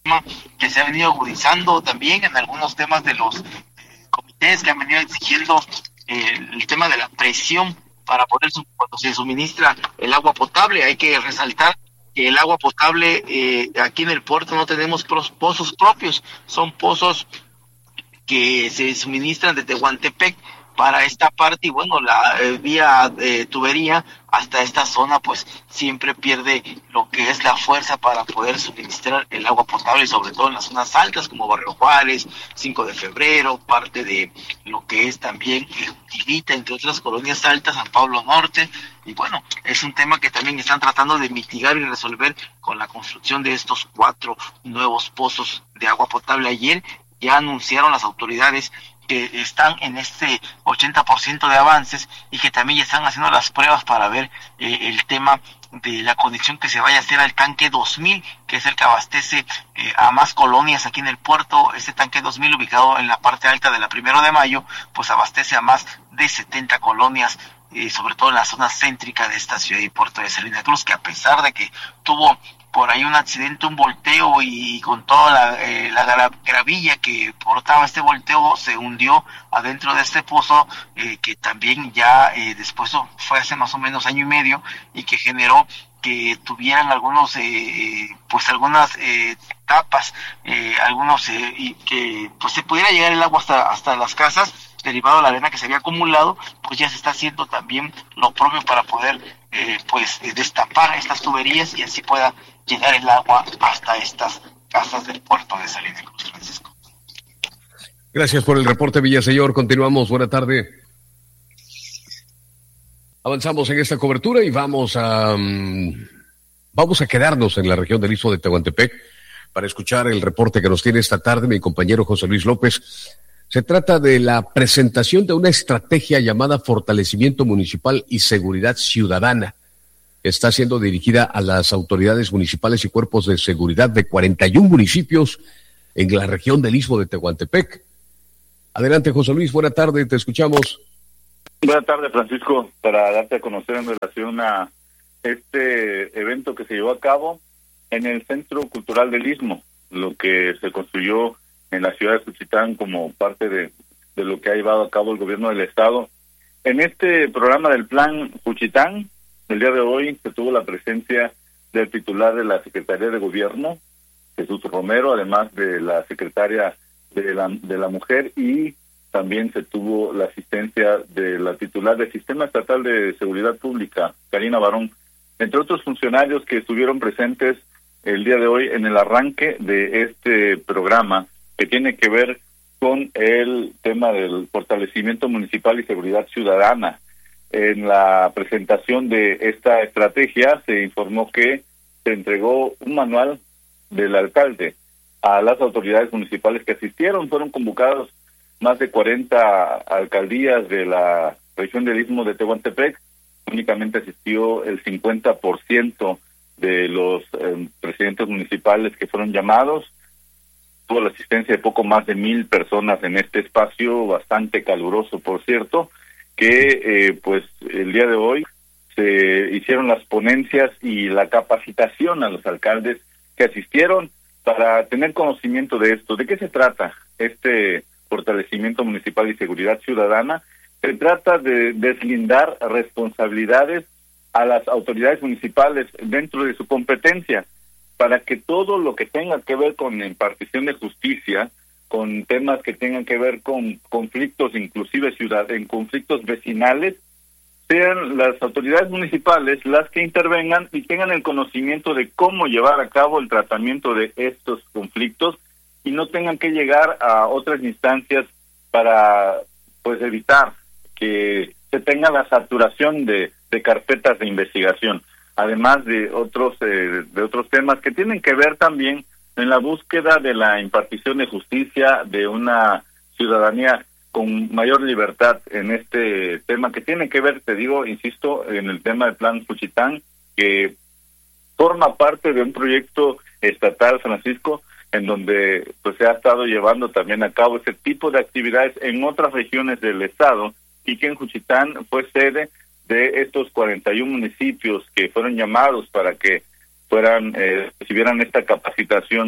que se ha venido agudizando también en algunos temas de los comités que han venido exigiendo el tema de la presión para poder, cuando se suministra el agua potable. Hay que resaltar que el agua potable aquí en el puerto no tenemos pozos propios, son pozos que se suministran desde Tehuantepec para esta parte, y bueno, la vía tubería hasta esta zona pues siempre pierde lo que es la fuerza para poder suministrar el agua potable, sobre todo en las zonas altas como Barrio Juárez, 5 de Febrero, parte de lo que es también Utilita, entre otras colonias altas, San Pablo Norte. Y bueno, es un tema que también están tratando de mitigar y resolver con la construcción de estos 4 nuevos pozos de agua potable. Ayer ya anunciaron las autoridades que están en este 80% de avances y que también ya están haciendo las pruebas para ver el tema de la conexión que se vaya a hacer al tanque 2000, que es el que abastece a más colonias aquí en el puerto. Este tanque 2000, ubicado en la parte alta de la 1 de Mayo, pues abastece a más de 70 colonias, sobre todo en la zona céntrica de esta ciudad y puerto de Salina Cruz, que a pesar de que tuvo por ahí un accidente, un volteo, y con toda la gravilla que portaba este volteo, se hundió adentro de este pozo, que también ya después fue hace más o menos año y medio, y que generó que tuvieran algunos algunas tapas, y que pues se pudiera llegar el agua hasta las casas, derivado de la arena que se había acumulado. Pues ya se está haciendo también lo propio para poder destapar estas tuberías y así pueda llegar el agua hasta estas casas del puerto de Salina Cruz, Francisco. Gracias por el reporte, Villaseñor. Continuamos. Buena tarde. Avanzamos en esta cobertura y vamos a quedarnos en la región del Istmo de Tehuantepec para escuchar el reporte que nos tiene esta tarde mi compañero José Luis López. Se trata de la presentación de una estrategia llamada Fortalecimiento Municipal y Seguridad Ciudadana. Está siendo dirigida a las autoridades municipales y cuerpos de seguridad de 41 municipios en la región del Istmo de Tehuantepec. Adelante, José Luis, buena tarde, te escuchamos. Buenas tardes, Francisco, para darte a conocer en relación a este evento que se llevó a cabo en el Centro Cultural del Istmo, lo que se construyó en la ciudad de Juchitán como parte de lo que ha llevado a cabo el gobierno del estado. En este programa del Plan Juchitán, el día de hoy se tuvo la presencia del titular de la Secretaría de Gobierno, Jesús Romero, además de la secretaria de la Mujer, y también se tuvo la asistencia de la titular del Sistema Estatal de Seguridad Pública, Karina Barón, entre otros funcionarios que estuvieron presentes el día de hoy en el arranque de este programa que tiene que ver con el tema del fortalecimiento municipal y seguridad ciudadana. En la presentación de esta estrategia se informó que se entregó un manual del alcalde a las autoridades municipales que asistieron. Fueron convocados más de 40 alcaldías de la región del Istmo de Tehuantepec. Únicamente asistió el 50% de los presidentes municipales que fueron llamados. Tuvo la asistencia de poco más de 1,000 personas en este espacio, bastante caluroso, por cierto, que pues el día de hoy se hicieron las ponencias y la capacitación a los alcaldes que asistieron para tener conocimiento de esto. ¿De qué se trata este fortalecimiento municipal y seguridad ciudadana? Se trata de deslindar responsabilidades a las autoridades municipales dentro de su competencia, para que todo lo que tenga que ver con la impartición de justicia, con temas que tengan que ver con conflictos, inclusive en conflictos vecinales, sean las autoridades municipales las que intervengan y tengan el conocimiento de cómo llevar a cabo el tratamiento de estos conflictos y no tengan que llegar a otras instancias para pues evitar que se tenga la saturación de carpetas de investigación, además de otros temas que tienen que ver también en la búsqueda de la impartición de justicia, de una ciudadanía con mayor libertad en este tema que tiene que ver, te digo, insisto, en el tema del Plan Juchitán, que forma parte de un proyecto estatal, Francisco, en donde pues se ha estado llevando también a cabo ese tipo de actividades en otras regiones del estado, y que en Juchitán fue sede de estos 41 municipios que fueron llamados para que recibieran esta capacitación.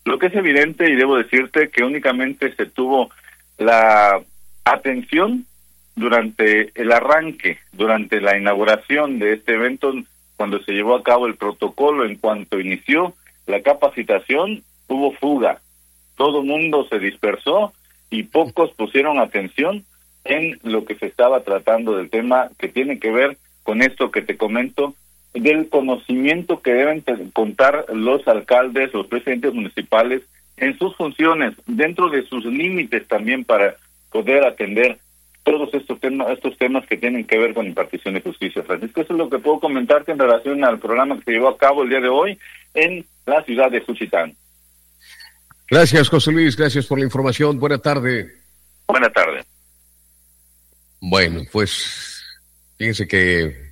Lo que es evidente, y debo decirte, que únicamente se tuvo la atención durante el arranque, durante la inauguración de este evento, cuando se llevó a cabo el protocolo. En cuanto inició la capacitación, hubo fuga. Todo el mundo se dispersó y pocos pusieron atención en lo que se estaba tratando del tema que tiene que ver con esto que te comento, del conocimiento que deben contar los alcaldes, los presidentes municipales en sus funciones, dentro de sus límites también, para poder atender todos estos temas que tienen que ver con impartición de justicia. Francisco, eso es lo que puedo comentarte en relación al programa que se llevó a cabo el día de hoy en la ciudad de Juchitán. Gracias, José Luis, gracias por la información. Buena tarde. Buena tarde. Bueno, pues fíjense que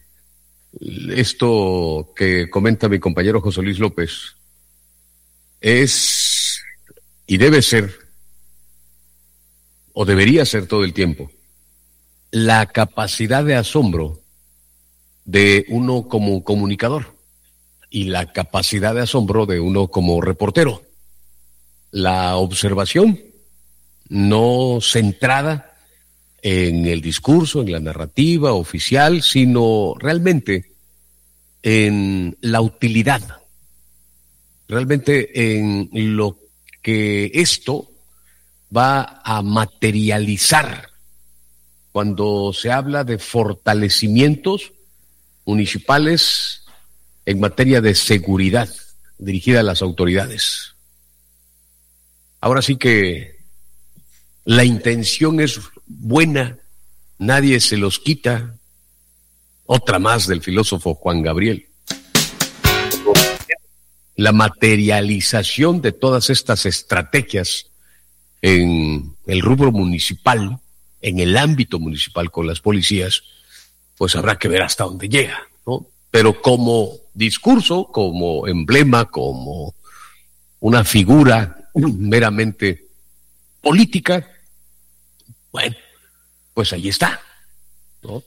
esto que comenta mi compañero José Luis López es y debe ser, o debería ser todo el tiempo, la capacidad de asombro de uno como comunicador y la capacidad de asombro de uno como reportero. La observación no centrada en el discurso, en la narrativa oficial, sino realmente en la utilidad, realmente en lo que esto va a materializar cuando se habla de fortalecimientos municipales en materia de seguridad dirigida a las autoridades. Ahora sí que la intención es buena, nadie se los quita. Otra más del filósofo Juan Gabriel. La materialización de todas estas estrategias en el rubro municipal, en el ámbito municipal con las policías, pues habrá que ver hasta dónde llega, ¿no? Pero como discurso, como emblema, como una figura meramente política, bueno, pues ahí está, ¿no?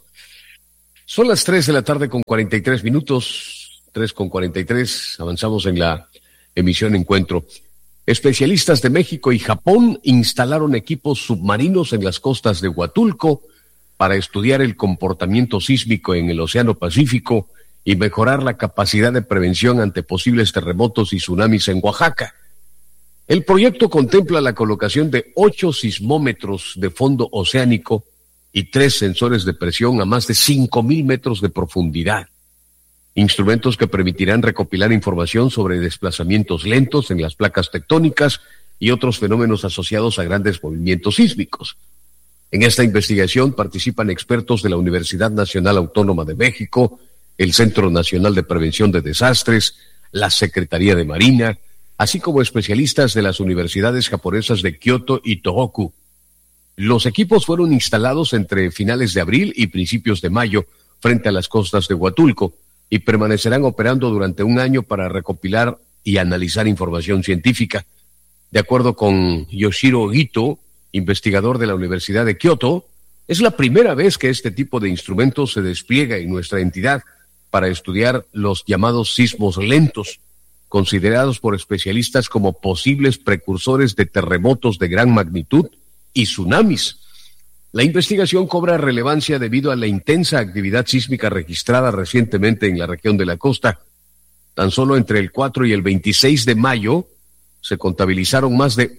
Son las 3 de la tarde con 43 minutos, 3:43, avanzamos en la emisión Encuentro. Especialistas de México y Japón instalaron equipos submarinos en las costas de Huatulco para estudiar el comportamiento sísmico en el Océano Pacífico y mejorar la capacidad de prevención ante posibles terremotos y tsunamis en Oaxaca. El proyecto contempla la colocación de 8 sismómetros de fondo oceánico y 3 sensores de presión a más de 5,000 metros de profundidad. Instrumentos que permitirán recopilar información sobre desplazamientos lentos en las placas tectónicas y otros fenómenos asociados a grandes movimientos sísmicos. En esta investigación participan expertos de la Universidad Nacional Autónoma de México, el Centro Nacional de Prevención de Desastres, la Secretaría de Marina, así como especialistas de las universidades japonesas de Kioto y Tohoku. Los equipos fueron instalados entre finales de abril y principios de mayo frente a las costas de Huatulco y permanecerán operando durante un año para recopilar y analizar información científica. De acuerdo con Yoshiro Ito, investigador de la Universidad de Kioto, es la primera vez que este tipo de instrumentos se despliega en nuestra entidad para estudiar los llamados sismos lentos, considerados por especialistas como posibles precursores de terremotos de gran magnitud y tsunamis. La investigación cobra relevancia debido a la intensa actividad sísmica registrada recientemente en la región de la costa. Tan solo entre el 4 y el 26 de mayo se contabilizaron más de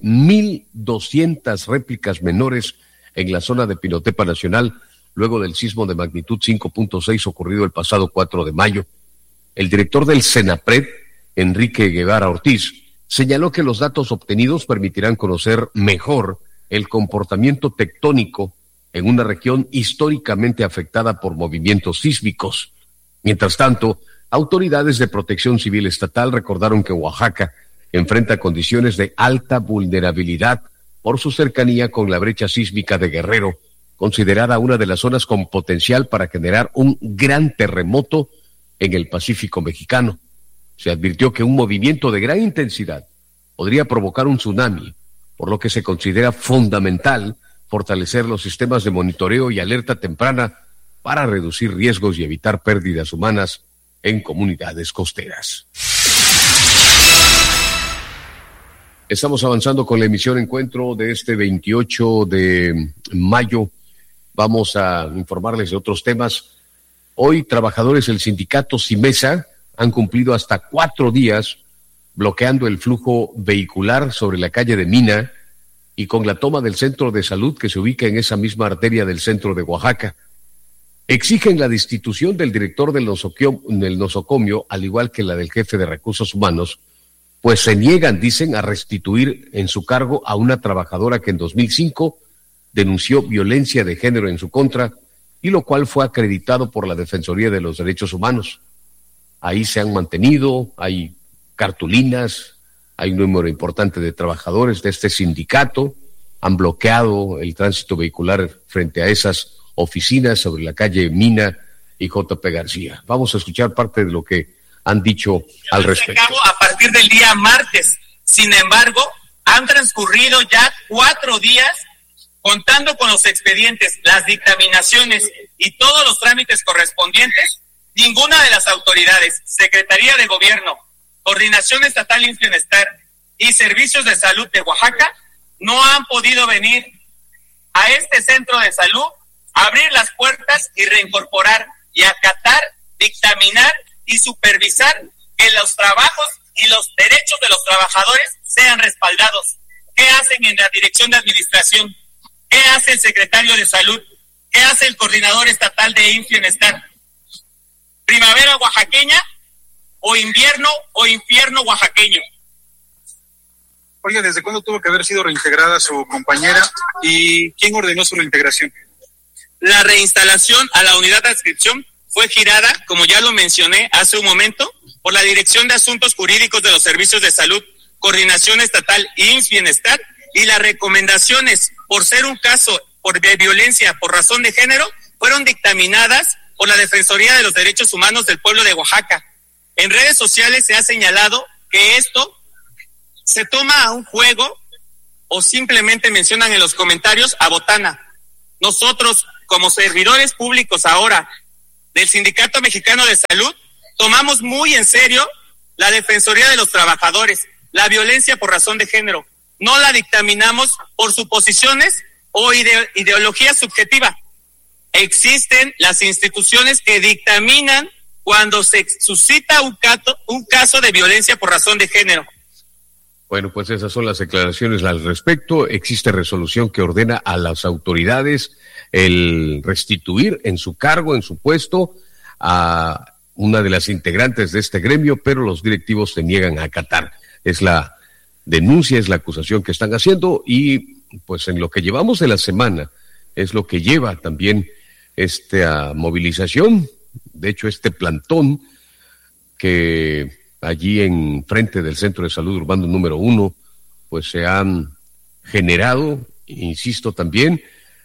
1,200 réplicas menores en la zona de Pinotepa Nacional, luego del sismo de magnitud 5.6 ocurrido el pasado 4 de mayo. El director del CENAPRED, Enrique Guevara Ortiz, señaló que los datos obtenidos permitirán conocer mejor el comportamiento tectónico en una región históricamente afectada por movimientos sísmicos. Mientras tanto, autoridades de protección civil estatal recordaron que Oaxaca enfrenta condiciones de alta vulnerabilidad por su cercanía con la brecha sísmica de Guerrero, considerada una de las zonas con potencial para generar un gran terremoto en el Pacífico mexicano. Se advirtió que un movimiento de gran intensidad podría provocar un tsunami, por lo que se considera fundamental fortalecer los sistemas de monitoreo y alerta temprana para reducir riesgos y evitar pérdidas humanas en comunidades costeras. Estamos avanzando con la emisión Encuentro de este 28 de mayo. Vamos a informarles de otros temas. Hoy, trabajadores del sindicato Simesa han cumplido hasta 4 días bloqueando el flujo vehicular sobre la calle de Mina y con la toma del centro de salud que se ubica en esa misma arteria del centro de Oaxaca. Exigen la destitución del director del nosocomio, al igual que la del jefe de recursos humanos, pues se niegan, dicen, a restituir en su cargo a una trabajadora que en 2005 denunció violencia de género en su contra, y lo cual fue acreditado por la Defensoría de los Derechos Humanos. Ahí se han mantenido, hay cartulinas, hay un número importante de trabajadores de este sindicato, han bloqueado el tránsito vehicular frente a esas oficinas sobre la calle Mina y JP García. Vamos a escuchar parte de lo que han dicho al respecto. A partir del día martes. Sin embargo, han transcurrido ya 4 días, contando con los expedientes, las dictaminaciones y todos los trámites correspondientes. Ninguna de las autoridades, Secretaría de Gobierno, Coordinación Estatal Infienestar y Servicios de Salud de Oaxaca no han podido venir a este centro de salud, abrir las puertas y reincorporar y acatar, dictaminar y supervisar que los trabajos y los derechos de los trabajadores sean respaldados. ¿Qué hacen en la Dirección de Administración? ¿Qué hace el Secretario de Salud? ¿Qué hace el Coordinador Estatal de Infienestar? ¿Primavera oaxaqueña o invierno o infierno oaxaqueño? Oiga, ¿desde cuándo tuvo que haber sido reintegrada su compañera y quién ordenó su reintegración? La reinstalación a la unidad de adscripción fue girada, como ya lo mencioné hace un momento, por la Dirección de Asuntos Jurídicos de los Servicios de Salud, Coordinación Estatal e Infienestar, y las recomendaciones, por ser un caso de violencia por razón de género, fueron dictaminadas por la Defensoría de los Derechos Humanos del Pueblo de Oaxaca. En redes sociales se ha señalado que esto se toma a un juego o simplemente mencionan en los comentarios a botana. Nosotros, como servidores públicos ahora del Sindicato Mexicano de Salud, tomamos muy en serio la Defensoría de los Trabajadores, la violencia por razón de género. No la dictaminamos por suposiciones o ideología subjetiva. Existen las instituciones que dictaminan cuando se suscita un caso de violencia por razón de género. Bueno, pues esas son las declaraciones al respecto. Existe resolución que ordena a las autoridades el restituir en su cargo, en su puesto, a una de las integrantes de este gremio, pero los directivos se niegan a acatar. Es la denuncia, es la acusación que están haciendo, y pues en lo que llevamos de la semana es lo que lleva también esta movilización, de hecho este plantón que allí en frente del Centro de Salud Urbano número 1, pues se han generado, insisto también,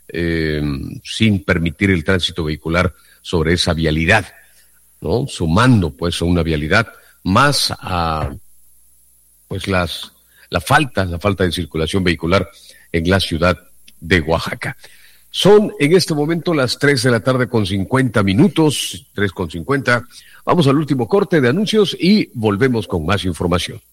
sin permitir el tránsito vehicular sobre esa vialidad, ¿no? Sumando pues a una vialidad más a pues la falta de circulación vehicular en la ciudad de Oaxaca. Son en este momento las 3 de la tarde con 50 minutos, 3:50. Vamos al último corte de anuncios y volvemos con más información.